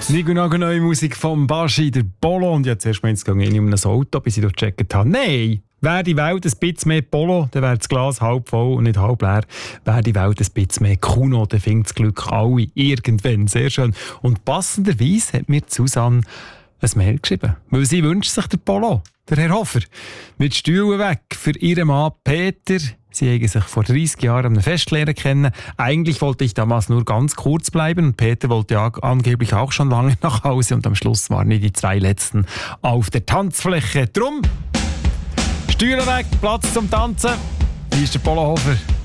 Neue Musik vom Baschi, der Polo. Und jetzt erst mal ins Gang um ein Auto, bis ich gecheckt habe. Nein! Wäre die Welt ein bisschen mehr Polo, dann wäre das Glas halb voll und nicht halb leer. Wäre die Welt ein bisschen mehr Kuno, dann findet das Glück alle irgendwann. Sehr schön. Und passenderweise hat mir Susanne ein Mail geschrieben, weil sie wünscht sich den Polo, der Herr Hofer. Mit Stühlen weg für ihren Mann Peter. Sie haben sich vor 30 Jahren am Fest lernen kennen. Eigentlich wollte ich damals nur ganz kurz bleiben und Peter wollte ja angeblich auch schon lange nach Hause und am Schluss waren die 2 Letzten auf der Tanzfläche. Drum Stühle weg, Platz zum Tanzen. Hier ist der Polo Hofer.